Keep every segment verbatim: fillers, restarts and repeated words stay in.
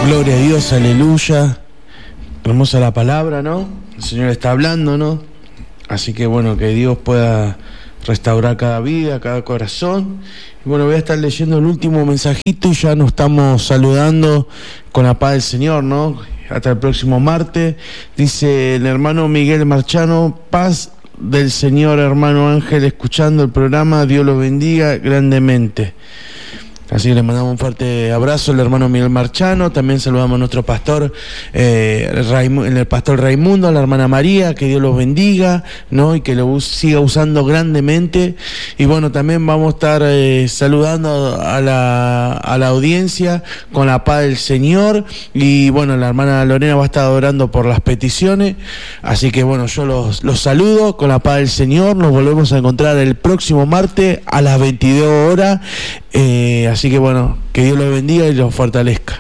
Gloria a Dios, aleluya. Hermosa la palabra, ¿no? El Señor está hablando, ¿no? Así que bueno, que Dios pueda restaurar cada vida, cada corazón. Y bueno, voy a estar leyendo el último mensajito y ya nos estamos saludando con la paz del Señor, ¿no? Hasta el próximo martes. Dice el hermano Miguel Marchano: paz del Señor, hermano Ángel, escuchando el programa, Dios los bendiga grandemente. Así que le mandamos un fuerte abrazo al hermano Miguel Marchano. También saludamos a nuestro pastor, eh, Raimu- el pastor Raimundo, a la hermana María, que Dios los bendiga, ¿no? Y que lo us- siga usando grandemente. Y bueno, también vamos a estar eh, saludando a la, a la audiencia con la paz del Señor. Y bueno, la hermana Lorena va a estar orando por las peticiones. Así que bueno, yo los, los saludo con la paz del Señor. Nos volvemos a encontrar el próximo martes a las veintidós horas. Eh, así que bueno, que Dios los bendiga y los fortalezca.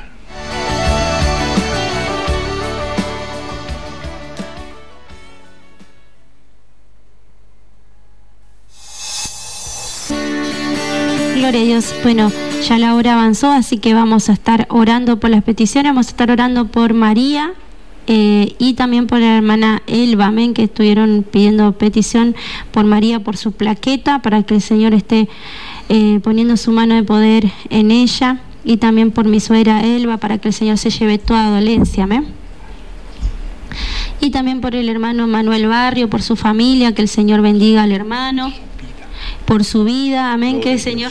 Gloria a Dios. Bueno, ya la hora avanzó, así que vamos a estar orando por las peticiones. Vamos a estar orando por María eh, y también por la hermana Elba, amén, que estuvieron pidiendo petición por María, por su plaqueta, para que el Señor esté Eh, poniendo su mano de poder en ella, y también por mi suegra Elba, para que el Señor se lleve toda dolencia, amén. Y también por el hermano Manuel Barrio, por su familia, que el Señor bendiga al hermano, por su vida, amén, que el Señor,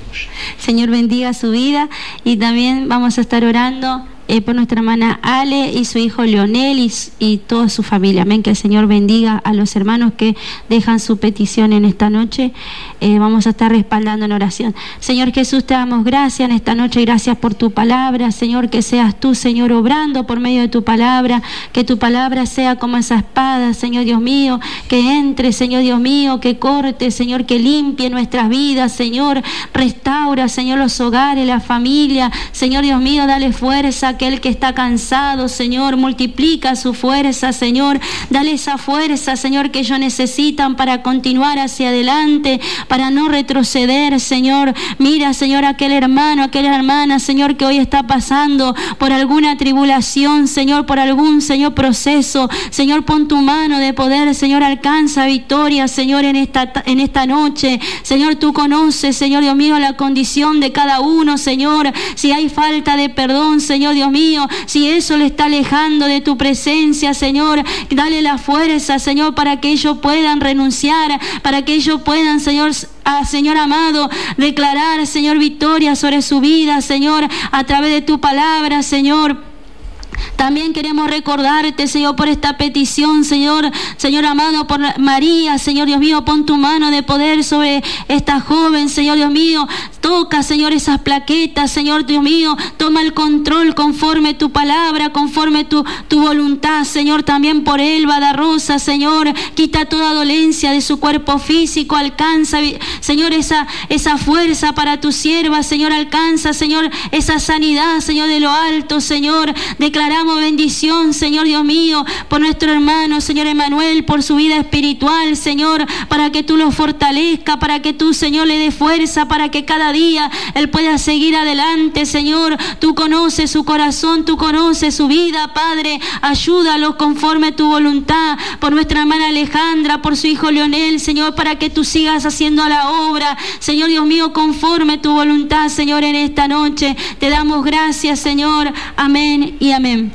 Señor bendiga su vida. Y también vamos a estar orando Eh, por nuestra hermana Ale y su hijo Leonel y, y toda su familia, amén, que el Señor bendiga a los hermanos que dejan su petición en esta noche. Eh, vamos a estar respaldando en oración. Señor Jesús, te damos gracias en esta noche, gracias por tu palabra, Señor, que seas tú, Señor, obrando por medio de tu palabra, que tu palabra sea como esa espada, Señor Dios mío, que entre, Señor Dios mío, que corte, Señor, que limpie nuestras vidas, Señor, restaura, Señor, los hogares, la familia, Señor Dios mío, dale fuerza a aquel que está cansado, Señor, multiplica su fuerza, Señor, dale esa fuerza, Señor, que ellos necesitan para continuar hacia adelante, para no retroceder, Señor. Mira, Señor, aquel hermano, aquella hermana, Señor, que hoy está pasando por alguna tribulación, Señor, por algún, Señor, proceso, Señor, pon tu mano de poder, Señor, alcanza victoria, Señor, en esta, en esta noche, Señor, tú conoces, Señor Dios mío, la condición de cada uno, Señor, si hay falta de perdón, Señor Dios mío, si eso le está alejando de tu presencia, Señor, dale la fuerza, Señor, para que ellos puedan renunciar, para que ellos puedan, Señor, a, Señor amado, declarar, Señor, victoria sobre su vida, Señor, a través de tu palabra, Señor. También queremos recordarte, Señor, por esta petición, Señor, Señor amado, por María, Señor Dios mío, pon tu mano de poder sobre esta joven, Señor Dios mío, toca, Señor, esas plaquetas, Señor Dios mío, toma el control conforme tu palabra, conforme tu, tu voluntad, Señor, también por Elba da Rosa, Señor, quita toda dolencia de su cuerpo físico, alcanza, Señor, esa, esa fuerza para tu sierva, Señor, alcanza, Señor, esa sanidad, Señor, de lo alto, Señor, declaramos bendición, Señor Dios mío, por nuestro hermano, Señor Emanuel, por su vida espiritual, Señor, para que tú lo fortalezcas, para que tú, Señor, le dé fuerza, para que cada día él pueda seguir adelante, Señor. Tú conoces su corazón, tú conoces su vida, Padre, ayúdalo conforme a tu voluntad, por nuestra hermana Alejandra, por su hijo Leonel, Señor, para que tú sigas haciendo la obra, Señor Dios mío, conforme a tu voluntad, Señor, en esta noche. Te damos gracias, Señor. Amén y amén.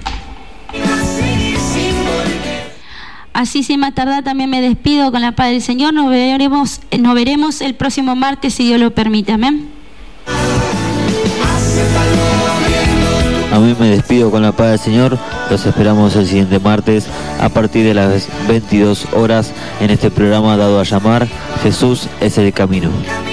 Así sin más tardar también me despido con la paz del Señor. Nos veremos, nos veremos el próximo martes, si Dios lo permite. Amén. A mí me despido con la paz del Señor. Los esperamos el siguiente martes a partir de las veintidós horas en este programa dado a llamar Jesús es el camino.